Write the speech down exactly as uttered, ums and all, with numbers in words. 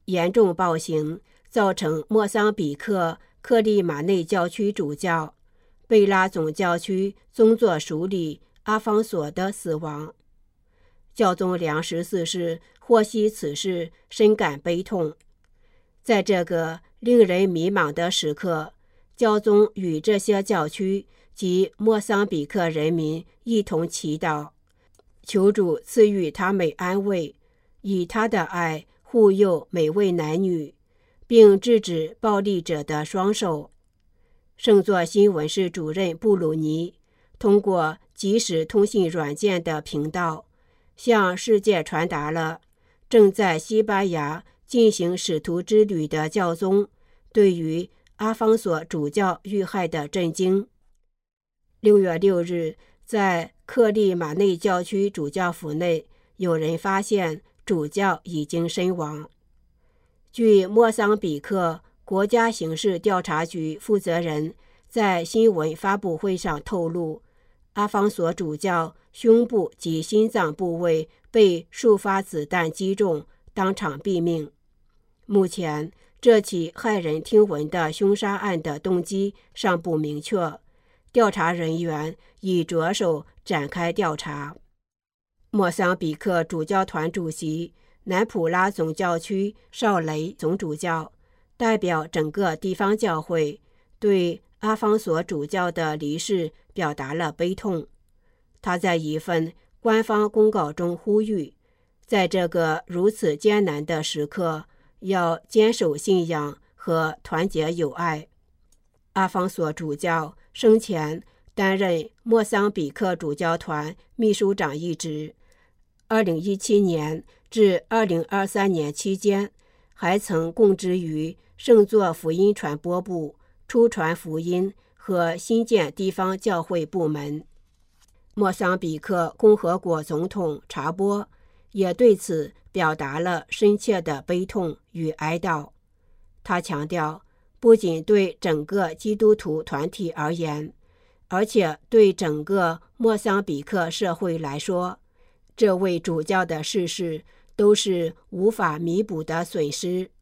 严重暴行，造成莫桑比克克利马内教区主教贝拉总教区宗座署理阿方索的死亡。教宗良十四世获悉此事，深感悲痛。在这个令人迷茫的时刻，教宗与这些教区及莫桑比克人民一同祈祷，求主赐予他们安慰，以他的爱护佑每位男女，并制止暴力者的双手。圣座新闻室主任布鲁尼通过即时通信软件的频道，向世界传达了正在西班牙进行使徒之旅的教宗对于阿方索主教遇害的震惊。六月六日，在克利马内教区主教府内，有人发现主教已经身亡。据莫桑比克国家刑事调查局负责人在新闻发布会上透露，阿方索主教胸部及心脏部位被数发子弹击中，当场毙命。目前，这起骇人听闻的凶杀案的动机尚不明确，调查人员已着手展开调查。莫桑比克主教团主席南普拉总教区绍雷总主教代表整个地方教会，对阿方索主教的离世表达了悲痛。他在一份官方公告中呼吁，在这个如此艰难的时刻，要坚守信仰和团结友爱。阿方索主教生前担任莫桑比克主教团秘书长一职，二零一七年至二零二三年期间，还曾供职于圣座福音传播部、出传福音和新建地方教会部门。莫桑比克共和国总统查波也对此表达了深切的悲痛与哀悼。他强调，不仅对整个基督徒团体而言，而且对整个莫桑比克社会来说，这位主教的逝世都是无法弥补的损失。